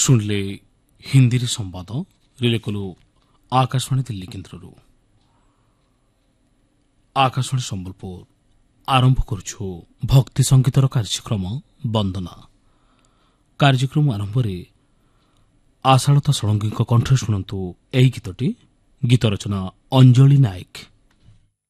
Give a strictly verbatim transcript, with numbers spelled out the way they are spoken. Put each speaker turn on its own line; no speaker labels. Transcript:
ଶୁଣିଲେ ହିନ୍ଦୀରେ ସମ୍ବାଦ ରିଲେ କଲୁ ଆକାଶବାଣୀ ଦିଲ୍ଲୀ କେନ୍ଦ୍ରରୁ। ଆକାଶବାଣୀ ସମ୍ବଲପୁର ଆରମ୍ଭ କରୁଛୁ ଭକ୍ତି ସଙ୍ଗୀତର କାର୍ଯ୍ୟକ୍ରମ ବନ୍ଦନା। କାର୍ଯ୍ୟକ୍ରମ ଆରମ୍ଭରେ ଆଶାଳତା ଷଡ଼ଙ୍ଗୀଙ୍କ କଣ୍ଠରେ ଶୁଣନ୍ତୁ ଏହି ଗୀତଟି। ଗୀତ ରଚନା ଅଞ୍ଜଳି ନାୟକ।